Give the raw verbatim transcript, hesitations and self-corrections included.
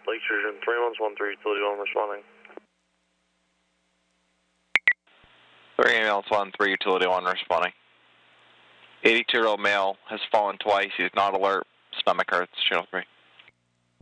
Lake Sturgeon, three one one three, utility one responding. three ambulance one three, utility one responding. eighty-two-year-old male has fallen twice. He's not alert. Stomach hurts. Channel three.